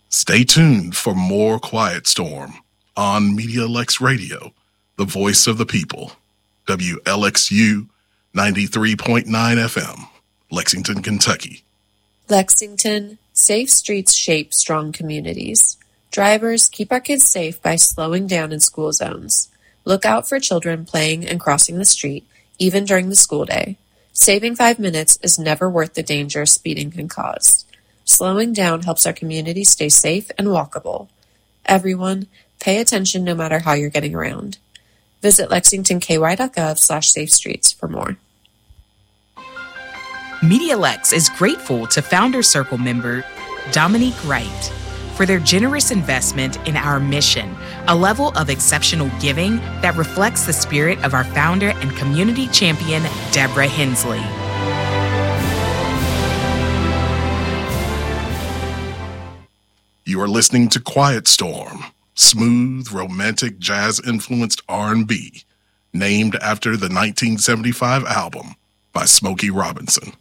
Stay tuned for more Quiet Storm on Media Lex Radio, the voice of the people. WLXU 93.9 FM, Lexington, Kentucky. Lexington, safe streets shape strong communities. Drivers, keep our kids safe by slowing down in school zones. Look out for children playing and crossing the street, even during the school day. Saving 5 minutes is never worth the danger speeding can cause. Slowing down helps our community stay safe and walkable. Everyone, pay attention no matter how you're getting around. Visit lexingtonky.gov/safe streets for more. MediaLex is grateful to Founder Circle member Dominique Wright for their generous investment in our mission, a level of exceptional giving that reflects the spirit of our founder and community champion, Deborah Hensley. You are listening to Quiet Storm, smooth, romantic, jazz-influenced R&B, named after the 1975 album by Smokey Robinson.